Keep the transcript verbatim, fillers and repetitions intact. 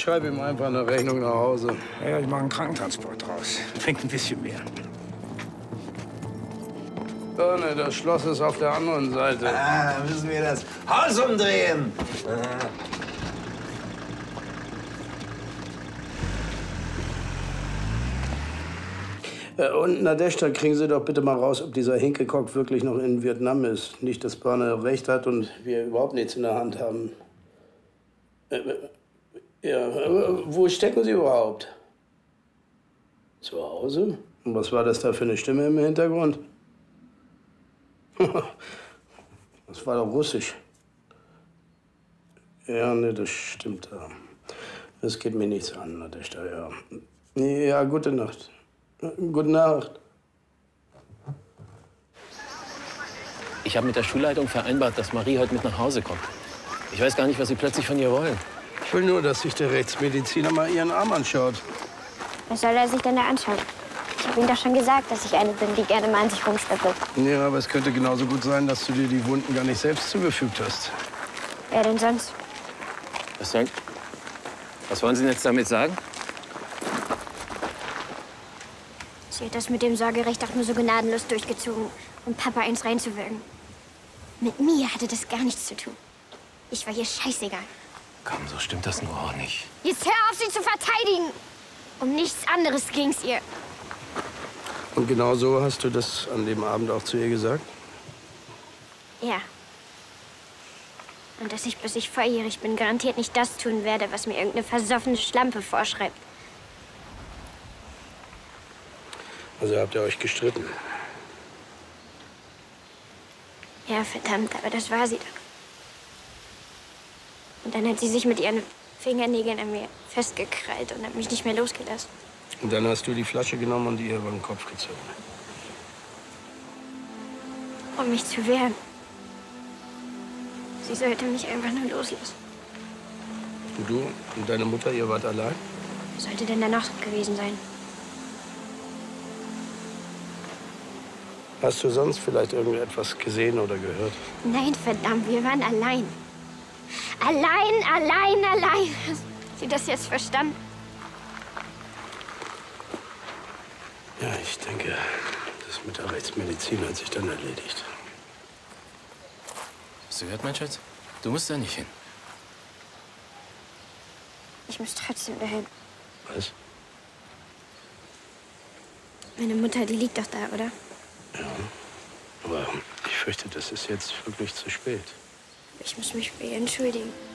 schreibe ihm einfach eine Rechnung nach Hause. Ja, ich mache einen Krankentransport draus. Bringt ein bisschen mehr. Birne, das Schloss ist auf der anderen Seite. Ah, müssen wir das Haus umdrehen. Äh, und Nadeshda, kriegen Sie doch bitte mal raus, ob dieser Hinkekock wirklich noch in Vietnam ist. Nicht, dass Birne recht hat und wir überhaupt nichts in der Hand haben. Äh, ja, äh, wo stecken Sie überhaupt? Zu Hause? Und was war das da für eine Stimme im Hintergrund? Das war doch Russisch. Ja, ne, das stimmt. Ja. Das geht mir nichts an, Nadeshda, ja. Ja, gute Nacht. Gute Nacht. Ich habe mit der Schulleitung vereinbart, dass Marie heute mit nach Hause kommt. Ich weiß gar nicht, was Sie plötzlich von ihr wollen. Ich will nur, dass sich der Rechtsmediziner mal Ihren Arm anschaut. Was soll er sich denn da anschauen? Ich habe ihm doch schon gesagt, dass ich eine bin, die gerne mal an sich rumschleppe. Ja, aber es könnte genauso gut sein, dass du dir die Wunden gar nicht selbst zugefügt hast. Wer denn sonst? Was denn? Was wollen Sie denn jetzt damit sagen? Sie hat das mit dem Sorgerecht auch nur so gnadenlos durchgezogen, um Papa eins reinzuwirken. Mit mir hatte das gar nichts zu tun. Ich war ihr scheißegal. Komm, so stimmt das nur auch nicht. Jetzt hör auf, sie zu verteidigen! Um nichts anderes ging's ihr. Und genau so hast du das an dem Abend auch zu ihr gesagt? Ja. Und dass ich, bis ich volljährig bin, garantiert nicht das tun werde, was mir irgendeine versoffene Schlampe vorschreibt. Also habt ihr euch gestritten? Ja, verdammt, aber das war sie doch. Und dann hat sie sich mit ihren Fingernägeln an mir festgekrallt und hat mich nicht mehr losgelassen. Und dann hast du die Flasche genommen und ihr über den Kopf gezogen. Um mich zu wehren. Sie sollte mich einfach nur loslassen. Und du und deine Mutter, ihr wart allein? Was sollte denn da noch gewesen sein? Hast du sonst vielleicht irgendetwas gesehen oder gehört? Nein, verdammt, wir waren allein. Allein, allein, allein. Hat sie das jetzt verstanden? Ja, ich denke, das mit der Rechtsmedizin hat sich dann erledigt. Hast du gehört, mein Schatz? Du musst da nicht hin. Ich muss trotzdem dahin. Was? Meine Mutter, die liegt doch da, oder? Ja, aber ich fürchte, das ist jetzt wirklich zu spät. Ich muss mich bei ihr entschuldigen.